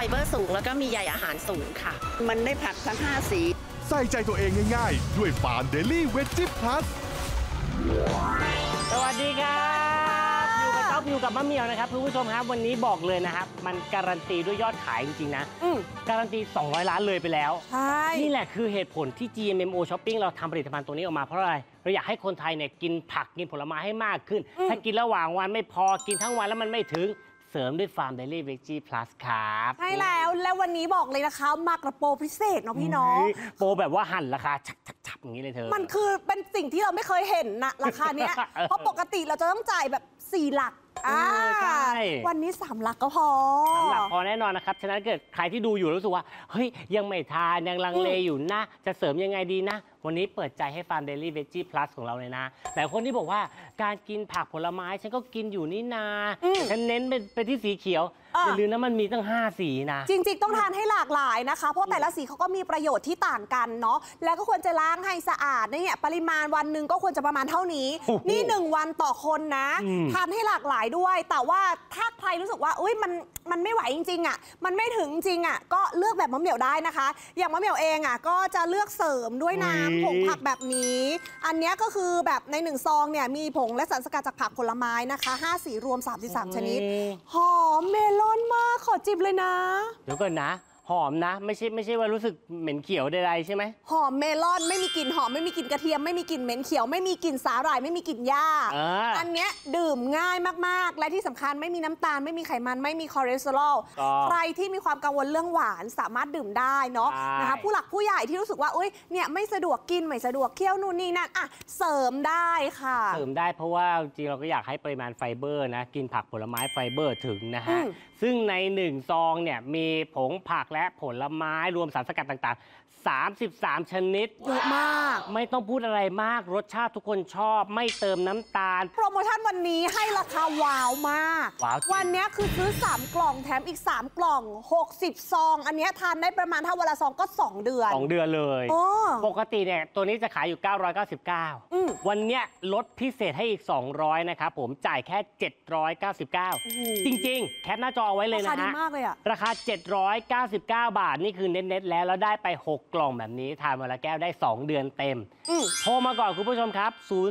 เบอร์สูงแล้วก็มีใยอาหารสูงค่ะมันได้ผักทั้ง5สีใส่ใจตัวเองง่ายๆด้วยฟาร์มเดลี่เวจจี้พลัสสวัสดีครับอยู่กับมะเหมี่ยวนะครับคุณผู้ชมครับวันนี้บอกเลยนะครับมันการันตีด้วยยอดขายจริงๆนะการันตี200 ล้านเลยไปแล้วใช่นี่แหละคือเหตุผลที่ GMMO Shopping เราทำผลิตภัณฑ์ตัวนี้ออกมาเพราะอะไรเราอยากให้คนไทยเนี่ยกินผักกินผลไม้ให้มากขึ้นถ้ากินระหว่างวันไม่พอกินทั้งวันแล้วมันไม่ถึงเสริมด้วยฟาร์มเดลี่เวจจี้พลัสครับใช่แล้ววันนี้บอกเลยนะคะมากระโปรพิเศษเนาะพี่น้องโปรแบบว่าหั่นราคาชับอย่างนี้เลยเธอมันคือเป็นสิ่งที่เราไม่เคยเห็นนะราคาเนี้ยเพราะปกติเราจะต้องจ่ายแบบ4 หลักใช่วันนี้3 หลักก็พอ 3 หลักพอแน่นอนนะครับฉะนั้นเกิดใครที่ดูอยู่รู้สึกว่าเฮ้ยยังไม่ทานยังลังเลอยู่นะจะเสริมยังไงดีนะวันนี้เปิดใจให้ฟาร์มเดลี่เวจจี้พลัสของเราเลยนะแต่คนที่บอกว่าการกินผักผลไม้ฉันก็กินอยู่นี่นาฉันเน้นเป็นที่สีเขียวอย่าลืมนะมันมีตั้ง5 สีนะจริงๆต้องทานให้หลากหลายนะคะเพราะแต่ละสีเขาก็มีประโยชน์ที่ต่างกันเนาะแล้วก็ควรจะล้างให้สะอาดเนี่ยปริมาณวันหนึ่งก็ควรจะประมาณเท่านี้นี่1 วันต่อคนนะทานให้หลากหลายด้วยแต่ว่าถ้าใครรู้สึกว่าอุ้ยมันไม่ไหวจริงๆอ่ะมันไม่ถึงจริงอ่ะก็เลือกแบบมะเหมี่ยวได้นะคะอย่างมะเหมี่ยวเองอ่ะก็จะเลือกเสริมด้วยน้ำผงผักแบบนี้อันนี้ก็คือแบบใน1 ซองเนี่ยมีผงและสารสกัดจากผักผลไม้นะคะ5 สีรวม33 ชนิดหอมเมลอนมากขอจิบเลยนะเดี๋ยวก่อนนะหอมนะไม่ใช่ว่ารู้สึกเหม็นเขียวใดๆใช่ไหมหอมเมลอนไม่มีกลิ่นหอมไม่มีกลิ่นกระเทียมไม่มีกลิ่นเหม็นเขียวไม่มีกลิ่นสาหร่ายไม่มีกลิ่นหญ้าอันเนี้ยดื่มง่ายมากๆและที่สำคัญไม่มีน้ำตาลไม่มีไขมันไม่มีคอเลสเตอรอลใครที่มีความกังวลเรื่องหวานสามารถดื่มได้เนาะนะคะผู้หลักผู้ใหญ่ที่รู้สึกว่าอุ้ยเนี่ยไม่สะดวกกินไม่สะดวกเคี้ยวนู่นนี่นั่นอ่ะเสริมได้ค่ะเสริมได้เพราะว่าจริงเราก็อยากให้ปริมาณไฟเบอร์นะกินผักผลไม้ไฟเบอร์ถึงนะฮะซึ่งใน1 ซองเนี่ยมีผงผักและผลไม้รวมสารสกัดต่างๆ33 ชนิดเยอะมากไม่ต้องพูดอะไรมากรสชาติทุกคนชอบไม่เติมน้ำตาลโปรโมชั่นวันนี้ให้ราคาว้าวมากวันนี้คือซื้อ3 กล่องแถมอีก3 กล่อง60 ซองอันนี้ทานได้ประมาณถ้าวันละซองก็2 เดือน 2 เดือนเลยปกติเนี่ยตัวนี้จะขายอยู่999วันนี้ลดพิเศษให้อีก200นะครับผมจ่ายแค่799จริงๆแคปหน้าจอเอาไว้เลยนะฮะราคาดีมากเลยอะราคา799 บาทนี่คือเน็ตแล้วได้ไป6 กล่องแบบนี้ทานวันละแก้วได้2 เดือนเต็มโทรมาก่อนคุณผู้ชมครับ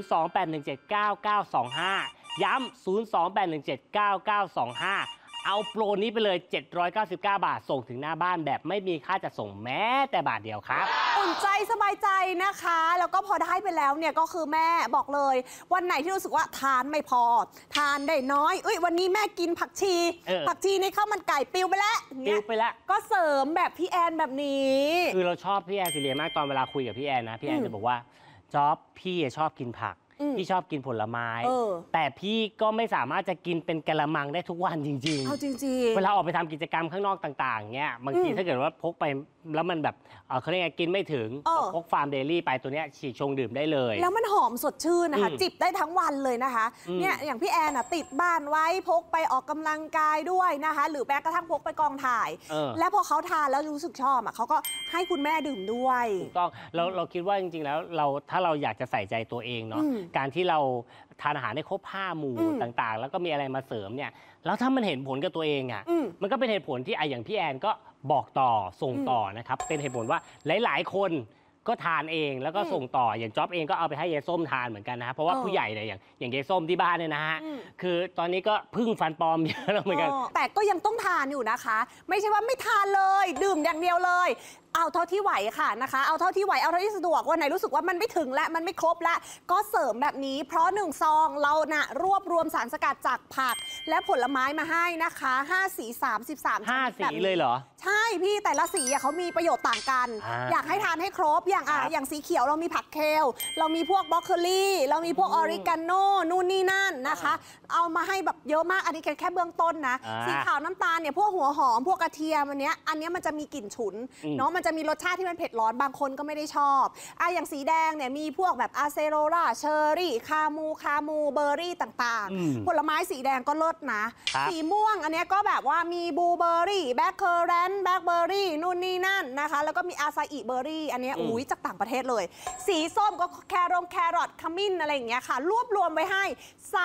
028179925ย้ำ028179925เอาโปรนี้ไปเลย799 บาทส่งถึงหน้าบ้านแบบไม่มีค่าจัดส่งแม้แต่บาทเดียวครับอุ่นใจสบายใจนะคะแล้วก็พอได้ไปแล้วเนี่ยก็คือแม่บอกเลยวันไหนที่รู้สึกว่าทานไม่พอทานได้น้อยวันนี้แม่กินผักชีในข้าวมันไก่ปิวไปแล้วก็เสริมแบบพี่แอนแบบนี้คือเราชอบพี่แอนสิเลียมากตอนเวลาคุยกับพี่แอนนะพี่แอนจะบอกว่าจ๊อบพี่ชอบกินผักพี่ชอบกินผลไม้แต่พี่ก็ไม่สามารถจะกินเป็นกะละมังได้ทุกวันจริงๆเอาจริงๆเวลาออกไปทำกิจกรรมข้างนอกต่างๆเงี้ยบางทีถ้าเกิดว่าพกไปแล้วมันแบบเขาเรียกไงกินไม่ถึงพกฟาร์มเดลี่ไปตัวเนี้ยฉีกชงดื่มได้เลยแล้วมันหอมสดชื่นนะคะจิบได้ทั้งวันเลยนะคะเนี่ยอย่างพี่แอนติดบ้านไว้พกไปออกกำลังกายด้วยนะคะหรือแม้กระทั่งพกไปกองถ่ายแล้วพอเขาทานแล้วรู้สึกชอบเขาก็ให้คุณแม่ดื่มด้วยถูกต้องเราคิดว่าจริงๆแล้วถ้าเราอยากจะใส่ใจตัวเองเนาะการที่เราทานอาหารได้ครบ5 หมู่ต่างๆแล้วก็มีอะไรมาเสริมเนี่ยแล้วถ้ามันเห็นผลกับตัวเองมันก็เป็นเหตุผลที่อย่างพี่แอนก็บอกต่อส่งต่อนะครับเป็นเหตุผลว่าหลายๆคนก็ทานเองแล้วก็ส่งต่ออย่างจ๊อบเองก็เอาไปให้ยายส้มทานเหมือนกันนะเพราะว่าผู้ใหญ่เนี่ยอย่างยายส้มที่บ้านเนี่ยนะฮะคือตอนนี้ก็พึ่งฟันปลอมเยอะแล้วเหมือนกันแต่ก็ยังต้องทานอยู่นะคะไม่ใช่ว่าไม่ทานเลยดื่มอย่างเดียวเลยเอาเท่าที่ไหวค่ะนะคะเอาเท่าที่ไหวเอาเท่าที่สะดวกวันไหนรู้สึกว่ามันไม่ถึงและมันไม่ครบและก็เสริมแบบนี้เพราะ1 ซองเรารวบรวมสารสกัดจากผักและผลไม้มาให้นะคะ5 สี33 5 สีเลยเหรอใช่พี่แต่ละสีเขามีประโยชน์ต่างกันอยากให้ทานให้ครบอย่างสีเขียวเรามีผักเคลเรามีพวกบรอกโคลีเรามีพวกออริกาโนนู่นนี่นั่นนะคะเอามาให้แบบเยอะมากอันนี้แค่เบื้องต้นนะสีขาวน้ำตาลเนี่ยพวกหัวหอมพวกกระเทียมอันเนี้ยมันจะมีกลิ่นฉุนเนาะมันจะมีรสชาติที่มันเผ็ดร้อนบางคนก็ไม่ได้ชอบอย่างสีแดงเนี่ยมีพวกแบบอาเซโรราเชอร์รี่คามูเบอร์รี่ต่างๆผลไม้สีแดงก็เลิศนะสีม่วงอันนี้ก็แบบว่ามีบลูเบอร์รี่แบล็คเคอร์แรนต์แบล็คเบอร์รี่นู่นนี่นั่นนะคะแล้วก็มีอาซาอิเบอร์รี่อันนี้จากต่างประเทศเลยสีส้มก็แครอทขมิ้นอะไรอย่างเงี้ยค่ะรวบรวมไว้ให้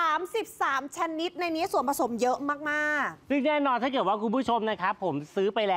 33 ชนิดในนี้ส่วนผสมเยอะมากๆซึ่งแน่นอนถ้าเกิดว่าคุณผู้ชมนะครับผมซื้อไปแล้ว